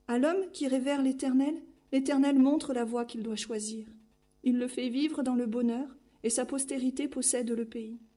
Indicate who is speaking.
Speaker 1: À l'homme qui révère l'Éternel montre la voie qu'il doit choisir. Il le fait vivre dans le bonheur, et sa postérité possède le pays.